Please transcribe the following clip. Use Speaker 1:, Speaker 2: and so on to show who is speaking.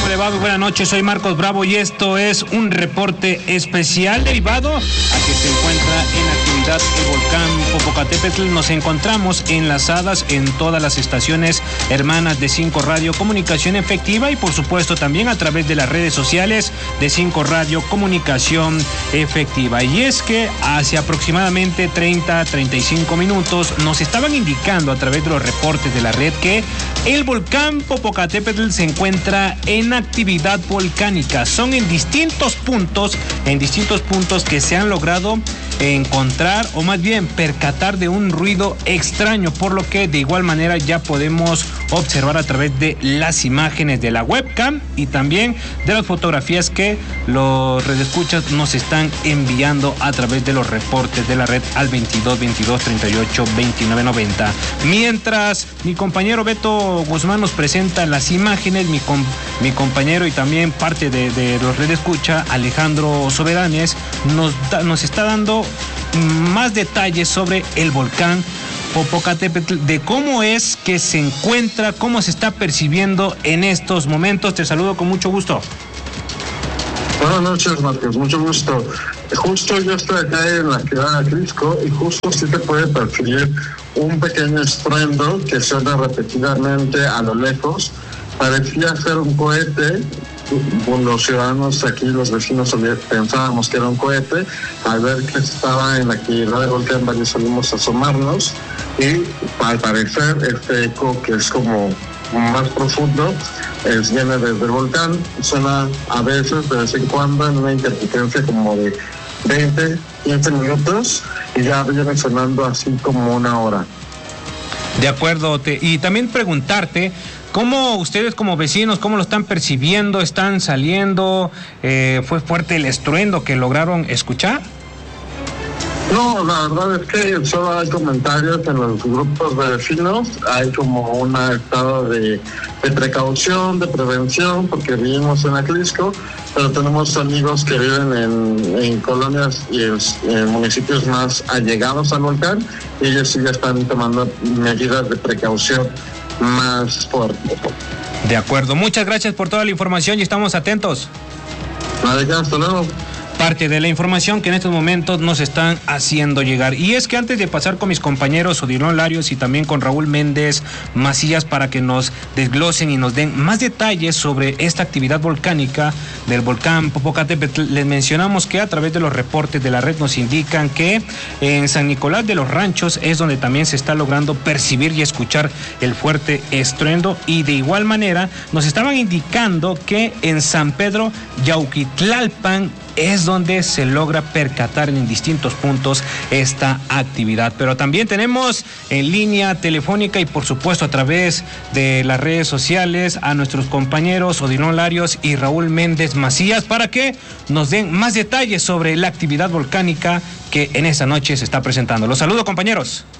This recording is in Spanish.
Speaker 1: ¿Cómo le va? Muy buenas noches, soy Marcos Bravo y esto es un reporte especial derivado a que se encuentra en actividad el volcán Popocatépetl. Nos encontramos enlazadas en todas las estaciones hermanas de 5 Radio Comunicación Efectiva y por supuesto también a través de las redes sociales de 5 Radio Comunicación Efectiva. Y es que hace aproximadamente 30-35 minutos nos estaban indicando a través de los reportes de la red que el volcán Popocatépetl se encuentra en actividad volcánica. Son en distintos puntos que se han logrado encontrar o más bien percatar de un ruido extraño, por lo que de igual manera ya podemos observar a través de las imágenes de la webcam y también de las fotografías que los redescuchas nos están enviando a través de los reportes de la red al 22 22 38 29 90. Mientras mi compañero Beto Guzmán nos presenta las imágenes, mi compañero y también parte de los redescucha Alejandro Soberanes nos está dando más detalles sobre el volcán Popocatépetl, de cómo es que se encuentra, cómo se está percibiendo en estos momentos. Te saludo con mucho gusto.
Speaker 2: Buenas noches, Marcos, mucho gusto. Justo yo estoy acá en la ciudad de Atlisco y justo sí te puede percibir un pequeño estruendo que suena repetidamente a lo lejos. Parecía ser un cohete. Los ciudadanos aquí, los vecinos, pensábamos que era un cohete. Al ver que estaba en la actividad de volcán, varios salimos a asomarnos y al parecer este eco, que es como más profundo, viene desde el volcán. Suena a veces, de vez en cuando, en una intermitencia como de 20-15 minutos y ya viene sonando así como una hora.
Speaker 1: De acuerdo, y también preguntarte ¿cómo ustedes como vecinos, cómo lo están percibiendo? ¿Están saliendo? ¿Fue fuerte el estruendo que lograron escuchar?
Speaker 2: No, la verdad es que solo hay comentarios en los grupos de vecinos. Hay como un estado de precaución, de prevención, porque vivimos en Atlisco, pero tenemos amigos que viven en colonias y en municipios más allegados al volcán, y ellos sí ya están tomando medidas de precaución más fuerte.
Speaker 1: De acuerdo, muchas gracias por toda la información y estamos atentos.
Speaker 2: Hasta luego.
Speaker 1: Parte de la información que en estos momentos nos están haciendo llegar. Y es que antes de pasar con mis compañeros Odilon Larios y también con Raúl Méndez Macías para que nos desglosen y nos den más detalles sobre esta actividad volcánica del volcán Popocatépetl, les mencionamos que a través de los reportes de la red nos indican que en San Nicolás de los Ranchos es donde también se está logrando percibir y escuchar el fuerte estruendo, y de igual manera nos estaban indicando que en San Pedro Yauquitlalpan es donde se logra percatar en distintos puntos esta actividad. Pero también tenemos en línea telefónica y por supuesto a través de las redes sociales a nuestros compañeros Odilon Larios y Raúl Méndez Macías para que nos den más detalles sobre la actividad volcánica que en esta noche se está presentando. Los saludo, compañeros.